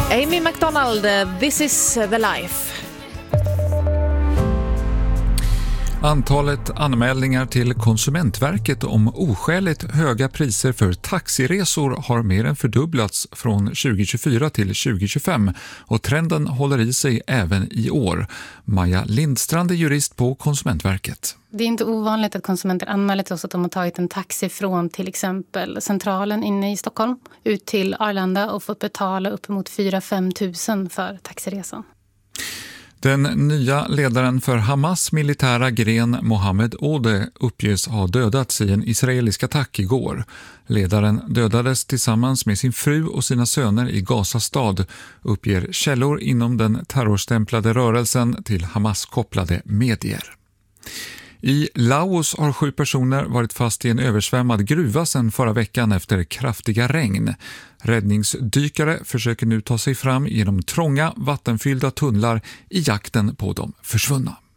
Amy McDonald, This is the life. Antalet anmälningar till Konsumentverket om oskäligt höga priser för taxiresor har mer än fördubblats från 2024 till 2025 och trenden håller i sig även i år. Maja Lindstrand är jurist på Konsumentverket. Det är inte ovanligt att konsumenter anmäler till oss att de har tagit en taxi från till exempel Centralen inne i Stockholm ut till Arlanda och fått betala uppemot 4-5 tusen för taxiresan. Den nya ledaren för Hamas militära gren Mohammed Ode uppges ha dödats i en israelisk attack igår. Ledaren dödades tillsammans med sin fru och sina söner i Gaza stad, uppger källor inom den terrorstämplade rörelsen till Hamas-kopplade medier. I Laos har 7 personer varit fast i en översvämmad gruva sedan förra veckan efter kraftiga regn. Räddningsdykare försöker nu ta sig fram genom trånga, vattenfyllda tunnlar i jakten på de försvunna.